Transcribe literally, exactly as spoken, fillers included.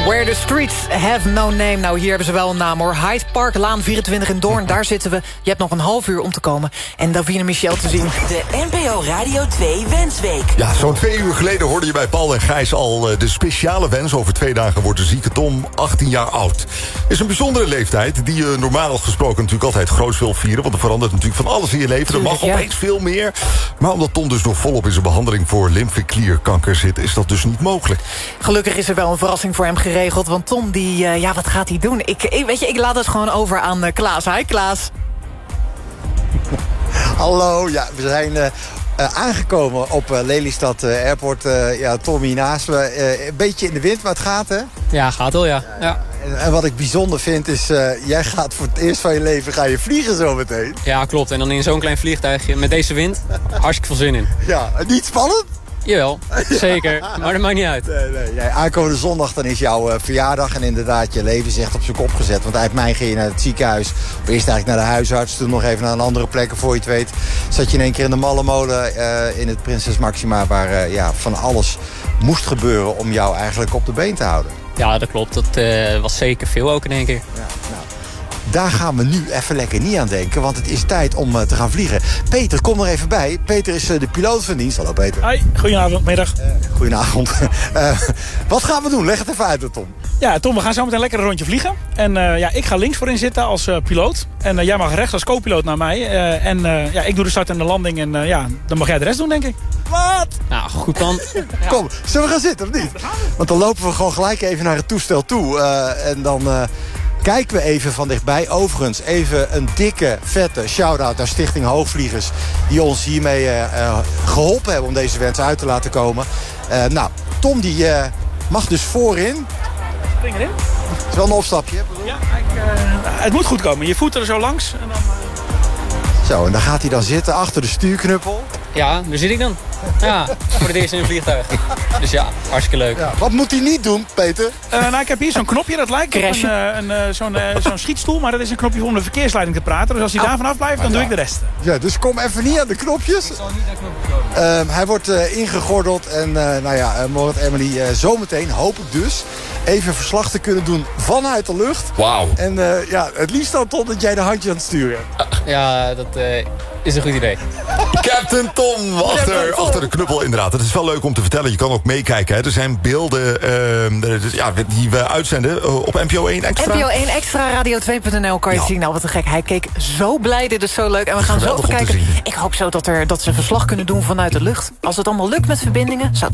Where the streets have no name. Nou, hier hebben ze wel een naam hoor. Hyde Park, Laan vierentwintig in Doorn. Daar zitten we. Je hebt nog een half uur om te komen. En Davina Michel te zien. De N P O Radio twee Wensweek. Ja, zo'n twee uur geleden hoorde je bij Paul en Gijs al uh, de speciale wens. Over twee dagen wordt de zieke Tom achttien jaar oud. Is een bijzondere leeftijd die je normaal gesproken natuurlijk altijd groot wil vieren. Want er verandert natuurlijk van alles in je leven. Er mag ja. opeens veel meer. Maar omdat Tom dus nog volop in zijn behandeling voor lymfeklierkanker zit, is dat dus niet mogelijk. Gelukkig is er wel een verrassing voor hem geregeld. Want Tom, die, uh, ja, wat gaat hij doen? Ik, ik, weet je, ik laat het gewoon over aan uh, Klaas. Hi, Klaas. Hallo, ja, we zijn uh, uh, aangekomen op uh, Lelystad uh, Airport. Uh, ja, Tommy naast me. Uh, een beetje in de wind, maar het gaat, hè? Ja, gaat wel, ja. ja. En, en wat ik bijzonder vind is, uh, jij gaat voor het eerst van je leven ga je vliegen zo meteen. Ja, klopt. En dan in zo'n klein vliegtuigje met deze wind. Hartstikke veel zin in. Ja, niet spannend? Jawel, zeker. Maar dat maakt niet uit. Nee, nee. Ja, aankomende zondag dan is jouw uh, verjaardag. En inderdaad, je leven is echt op zijn kop gezet. Want uit mei ging je naar het ziekenhuis. Of eerst eigenlijk naar de huisarts. Toen nog even naar een andere plek. Voor je het weet zat je in één keer in de malle molen uh, in het Prinses Maxima. Waar uh, ja, van alles moest gebeuren om jou eigenlijk op de been te houden. Ja, dat klopt. Dat uh, was zeker veel ook in één keer. Ja, nou. Daar gaan we nu even lekker niet aan denken, want het is tijd om uh, te gaan vliegen. Peter, kom er even bij. Peter is uh, de piloot van dienst. Hallo Peter. Hoi, goedenavond, middag. Uh, goedenavond. uh, wat gaan we doen? Leg het even uit, Tom. Ja, Tom, we gaan zo meteen lekker een rondje vliegen. En uh, ja, ik ga links voorin zitten als uh, piloot. En uh, jij mag rechts als co-piloot naar mij. Uh, en uh, ja, ik doe de start en de landing. En uh, ja, dan mag jij de rest doen, denk ik. Wat? Nou, goed plan. Ja. Kom, zullen we gaan zitten of niet? Want dan lopen we gewoon gelijk even naar het toestel toe. Uh, en dan... Uh, kijken we even van dichtbij. Overigens even een dikke, vette shout-out naar Stichting Hoogvliegers, die ons hiermee uh, uh, geholpen hebben om deze wens uit te laten komen. Uh, nou, Tom die uh, mag dus voorin. Spring erin. Het is wel een opstapje. Hè? Ja, ik, uh, het moet goed komen. Je voeten er zo langs. En dan, uh... Zo, en dan gaat hij dan zitten achter de stuurknuppel. Ja, daar zit ik dan. Ja, voor het eerst in een vliegtuig. Dus ja, hartstikke leuk. Ja, wat moet hij niet doen, Peter? Uh, nou, ik heb hier zo'n knopje, dat lijkt op een, uh, een, uh, zo'n uh, zo'n schietstoel. Maar dat is een knopje om de verkeersleiding te praten. Dus als hij oh. daar vanaf blijft, dan doe ik de rest. Ja, dus kom even niet aan de knopjes. Ik zal niet aan de knopjes uh, Hij wordt uh, ingegordeld. En uh, nou ja, uh, Morit Emily, uh, zometeen hoop ik dus even verslag te kunnen doen vanuit de lucht. Wauw. En uh, ja, het liefst dan tot dat jij de handje aan het sturen hebt. Ja, dat uh, is een goed idee. Captain Tom achter, Captain Tom. achter de knuppel, inderdaad. Het is wel leuk om te vertellen. Je kan ook meekijken. Hè. Er zijn beelden uh, ja, die we uitzenden uh, op N P O één Extra. N P O één Extra, radio twee punt n l kan je ja. zien. Nou, wat een gek. Hij keek zo blij. Dit is zo leuk. En we gaan zo even kijken. Ik hoop zo dat, er, dat ze verslag kunnen doen vanuit de lucht. Als het allemaal lukt met verbindingen, zou het